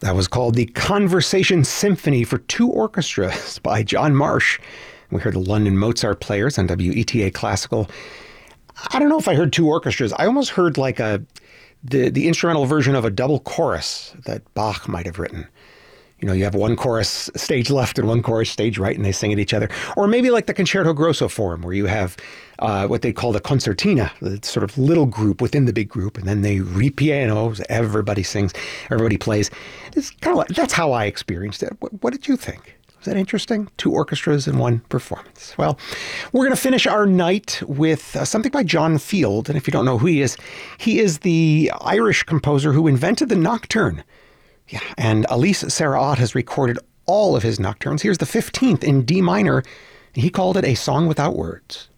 That was called the Conversation Symphony for Two Orchestras by John Marsh. We heard the London Mozart Players on WETA Classical. I don't know if I heard two orchestras. I almost heard like the instrumental version of a double chorus that Bach might have written. You know, you have one chorus stage left and one chorus stage right, and they sing at each other. Or maybe like the Concerto Grosso form, where you have what they call the concertina, the sort of little group within the big group, and then they ripieno, everybody sings, everybody plays. It's kind of like, that's how I experienced it. What did you think? Was that interesting? Two orchestras in one performance. Well, we're going to finish our night with something by John Field. And if you don't know who he is the Irish composer who invented the nocturne. Yeah, and Elise Sarraott has recorded all of his nocturnes. Here's the 15th in D minor. He called it A Song Without Words.